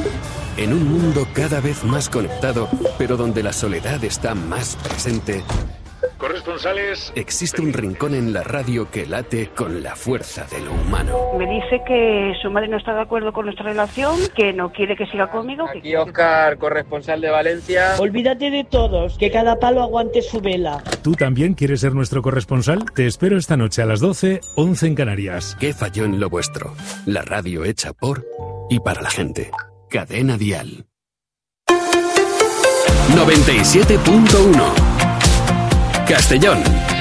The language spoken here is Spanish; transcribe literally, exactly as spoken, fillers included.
En un mundo cada vez más conectado, pero donde la soledad está más presente, corresponsales, existe un rincón en la radio que late con la fuerza de lo humano. Me dice que su madre no está de acuerdo con nuestra relación, que no quiere que siga conmigo. Aquí que... Óscar, corresponsal de Valencia. Olvídate de todos, que cada palo aguante su vela. ¿Tú también quieres ser nuestro corresponsal? Te espero esta noche a las doce, once en Canarias. ¿Qué falló en lo vuestro? La radio hecha por y para la gente. Cadena Dial. noventa y siete punto uno Castellón.